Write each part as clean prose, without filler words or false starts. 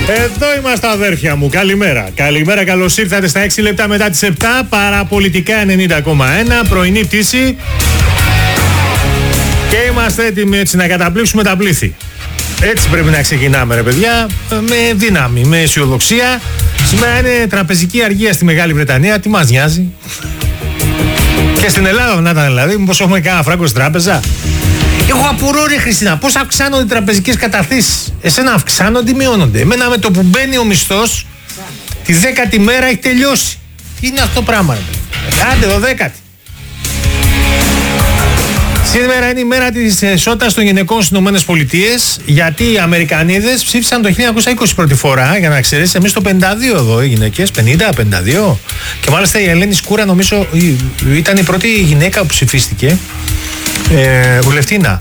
Εδώ είμαστε, αδέρφια μου. Καλημέρα. Καλημέρα, καλώς ήρθατε στα 6 λεπτά μετά τις 7. Παραπολιτικά 90,1. Πρωινή πτήση. Και είμαστε έτοιμοι έτσι να καταπλήξουμε τα πλήθη. Έτσι πρέπει να ξεκινάμε, ρε παιδιά. Με δύναμη, με αισιοδοξία. Σήμερα είναι τραπεζική αργία στη Μεγάλη Βρετανία. Τι μας νοιάζει. Και στην Ελλάδα να ήταν δηλαδή. Μήπως έχουμε κανένα φράγκο στην τράπεζα. Εγώ απορώ, ρε Χριστίνα, πώς αυξάνονται οι τραπεζικές καταθέσεις. Εσένα αυξάνονται ή μειώνονται? Εμένα με το που μπαίνει ο μισθός, τη 10η μέρα έχει τελειώσει. Τι είναι αυτό το πράγμα, ρε? Άντε, 12η. Σήμερα είναι η μέρα της ισότητας των γυναικών στις ΗΠΑ, γιατί οι Αμερικανίδες ψήφισαν το 1920 πρώτη φορά, για να ξέρεις. Εμείς το 52 εδώ οι γυναίκες, 50-52. Και μάλιστα η Ελένη Σκούρα νομίζω ήταν η πρώτη γυναίκα που ψηφίστηκε. Βουλευτήνα.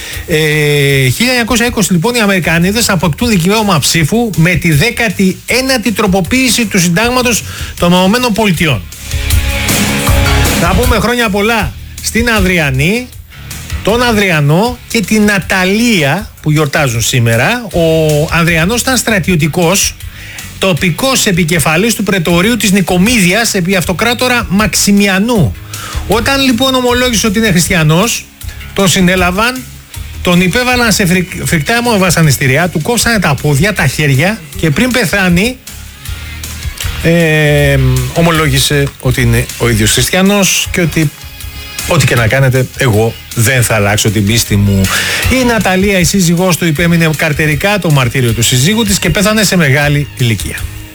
1920 λοιπόν οι Αμερικανίδες αποκτούν δικαίωμα ψήφου με τη 19η τροποποίηση του συντάγματος των ΗΠΑ. Να πούμε χρόνια πολλά στην Αδριανή, τον Ανδριανό και την Ναταλία που γιορτάζουν σήμερα. Ο Ανδριανός ήταν στρατιωτικός, τοπικός επικεφαλής του πρετορείου της Νικομίδειας επί αυτοκράτορα Μαξιμιανού. Όταν λοιπόν ομολόγησε ότι είναι χριστιανός, τον συνέλαβαν, τον υπέβαλαν σε φρικτά βασανιστήρια, του κόψανε τα πόδια, τα χέρια και πριν πεθάνει ομολόγησε ότι είναι ο ίδιος χριστιανός και ότι ό,τι και να κάνετε, εγώ δεν θα αλλάξω την πίστη μου. Η Ναταλία, η σύζυγός του, υπέμεινε καρτερικά το μαρτύριο του συζύγου της και πέθανε σε μεγάλη ηλικία.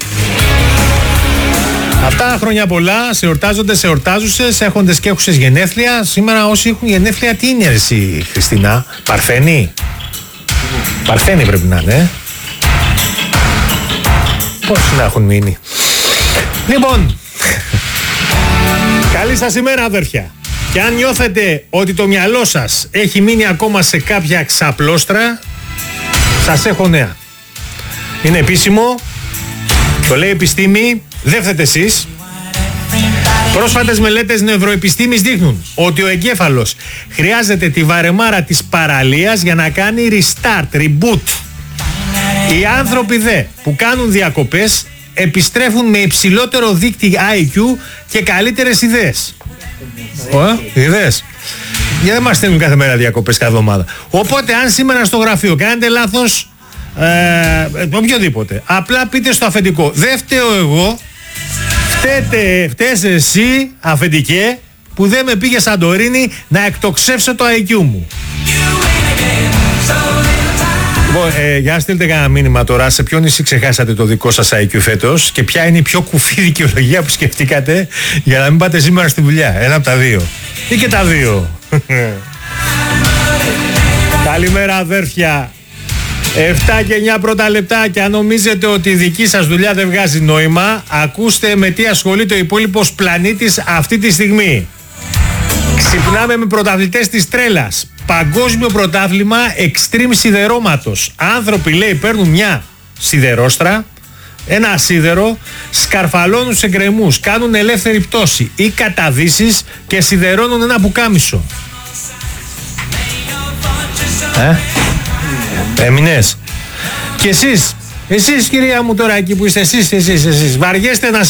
Αυτά χρόνια πολλά, σε εορτάζοντες, σε εορτάζουσες, έχοντες και έχουσες γενέθλια. Σήμερα όσοι έχουν γενέθλια, τι είναι εσύ, Χριστίνα? Παρθένη? Παρθένη πρέπει να είναι. Πόσοι να έχουν μείνει. Λοιπόν, καλή σας ημέρα, αδέρφια. Και αν νιώθετε ότι το μυαλό σας έχει μείνει ακόμα σε κάποια ξαπλώστρα, σας έχω νέα. Είναι επίσημο, το λέει η επιστήμη, δεν φταίτε εσείς. Πρόσφατες μελέτες νευροεπιστήμης δείχνουν ότι ο εγκέφαλος χρειάζεται τη βαρεμάρα της παραλίας για να κάνει restart, reboot. Οι άνθρωποι που κάνουν διακοπές επιστρέφουν με υψηλότερο δείκτη IQ και καλύτερες ιδέες. Ιδέες. Γιατί δεν μας στέλνουν κάθε μέρα διακοπές κάθε εβδομάδα. Οπότε αν σήμερα στο γραφείο κάνετε λάθος, οποιοδήποτε, απλά πείτε στο αφεντικό, δεν φταίω εγώ, φταίς εσύ, αφεντικέ, που δεν με πήγε Σαντορίνη να εκτοξεύσω το IQ μου. Για να στείλτε κανένα μήνυμα τώρα, σε ποιο νησί ξεχάσατε το δικό σας IQ φέτος και ποια είναι η πιο κουφή δικαιολογία που σκεφτήκατε για να μην πάτε σήμερα στη δουλειά? Ένα από τα δύο ή και τα δύο. Καλημέρα, αδέρφια. 7 και 9 πρώτα λεπτά, και αν νομίζετε ότι η δική σας δουλειά δεν βγάζει νόημα, ακούστε με τι ασχολείται ο υπόλοιπος πλανήτης αυτή τη στιγμή. Ξυπνάμε με πρωταθλητές της τρέλας. Παγκόσμιο πρωτάθλημα extreme σιδερώματος. Άνθρωποι, λέει, παίρνουν μια σιδερόστρα, ένα σίδερο, σκαρφαλώνουν σε γκρεμούς, κάνουν ελεύθερη πτώση ή καταδύσεις και σιδερώνουν ένα πουκάμισο. Έμεινες? Και εσείς κυρία μου τώρα εκεί που είστε, εσείς βαριέστε να